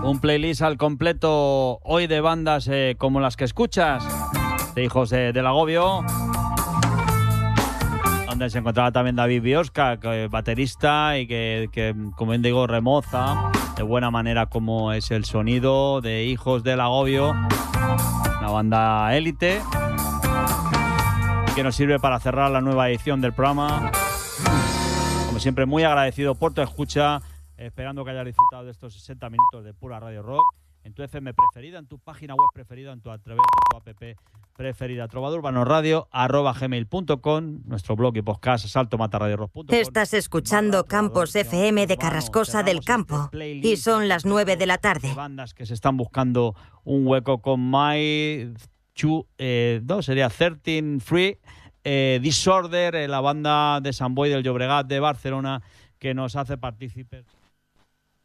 Un playlist al completo hoy de bandas como las que escuchas, de Hijos del Agobio, donde se encontraba también David Biosca, baterista, y que como bien digo, remoza de buena manera como es el sonido de Hijos del Agobio, una banda élite que nos sirve para cerrar la nueva edición del programa. Como siempre, muy agradecido por tu escucha, esperando que hayas disfrutado de estos 60 minutos de pura radio rock en tu FM preferida, en tu página web preferida, a través de tu app preferida, trovadurbanosradio@gmail.com, nuestro blog y podcast saltomatarradiorock.com. Estás escuchando Campos FM de Carrascosa del Campo y son las 9 de la tarde. Bandas que se están buscando un hueco con sería 13 Free, Disorder, la banda de Sant Boi del Llobregat de Barcelona, que nos hace partícipes.